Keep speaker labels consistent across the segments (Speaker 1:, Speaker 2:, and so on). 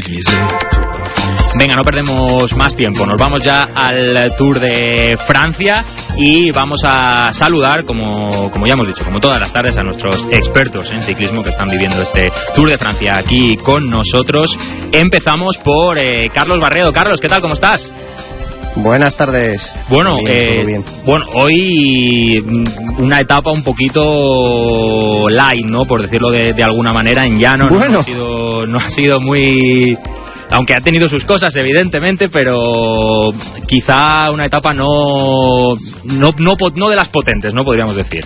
Speaker 1: Venga, no perdemos más tiempo, nos vamos ya al Tour de Francia y vamos a saludar, como ya hemos dicho, como todas las tardes, a nuestros expertos en ciclismo que están viviendo este Tour de Francia aquí con nosotros. Empezamos por Carlos Barredo. Carlos, ¿qué tal? ¿Cómo estás?
Speaker 2: Buenas tardes.
Speaker 1: Bueno,
Speaker 2: todo bien.
Speaker 1: Bueno, hoy una etapa un poquito light, ¿no? Por decirlo de alguna manera, en llano.
Speaker 2: Bueno.
Speaker 1: No ha sido muy... Aunque ha tenido sus cosas, evidentemente, pero quizá una etapa no de las potentes, ¿no? Podríamos decir.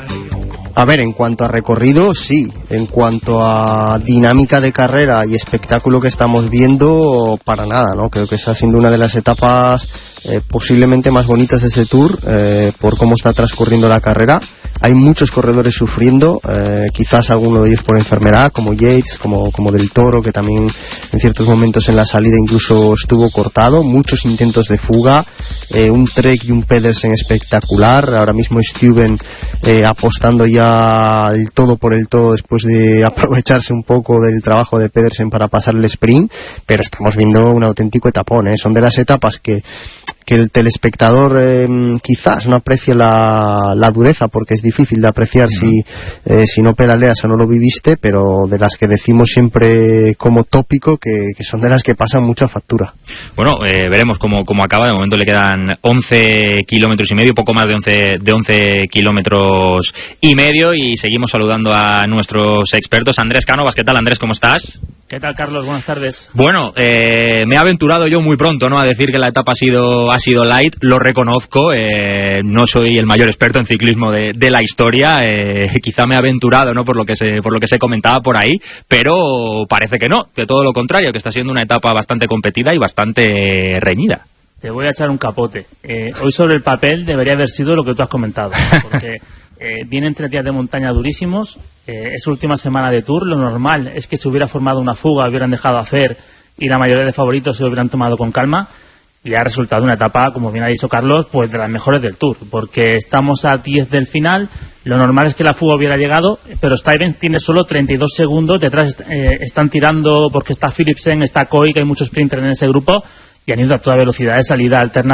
Speaker 2: A ver, en cuanto a recorrido, sí. En cuanto a dinámica de carrera y espectáculo que estamos viendo, para nada, ¿no? Creo que está siendo una de las etapas posiblemente más bonitas de este Tour, por cómo está transcurriendo la carrera. Hay muchos corredores sufriendo, quizás alguno de ellos por enfermedad, como Yates, como Del Toro, que también en ciertos momentos en la salida incluso estuvo cortado. Muchos intentos de fuga, un Trek y un Pedersen espectacular. Ahora mismo Stuyven apostando ya el todo por el todo después de aprovecharse un poco del trabajo de Pedersen para pasar el sprint, pero estamos viendo un auténtico etapón, ¿eh? Son de las etapas que el telespectador quizás no aprecie la dureza, porque es difícil de apreciar si no pedaleas o no lo viviste, pero de las que decimos siempre como tópico que son de las que pasan mucha factura.
Speaker 1: Bueno, veremos cómo acaba. De momento le quedan 11 kilómetros y medio, poco más de 11 kilómetros y medio, y seguimos saludando a nuestros expertos. Andrés Cánovas, ¿qué tal, Andrés? ¿Cómo estás?
Speaker 3: ¿Qué tal, Carlos? Buenas tardes.
Speaker 1: Bueno, me he aventurado yo muy pronto, ¿no?, a decir que la etapa ha sido light. Lo reconozco, no soy el mayor experto en ciclismo de la historia, quizá me he aventurado, ¿no?, por lo que se comentaba por ahí, pero parece que no, que todo lo contrario, que está siendo una etapa bastante competida y bastante reñida.
Speaker 3: Te voy a echar un capote. Hoy sobre el papel debería haber sido lo que tú has comentado, porque vienen 3 días de montaña durísimos, es última semana de Tour, lo normal es que se hubiera formado una fuga, hubieran dejado hacer y la mayoría de favoritos se lo hubieran tomado con calma, y ha resultado una etapa, como bien ha dicho Carlos, pues de las mejores del Tour, porque estamos a 10 del final. Lo normal es que la fuga hubiera llegado, pero Stuyven tiene solo 32 segundos, detrás están tirando porque está Philipsen, está Koik, hay muchos sprinters en ese grupo y han ido a toda velocidad de salida alterna.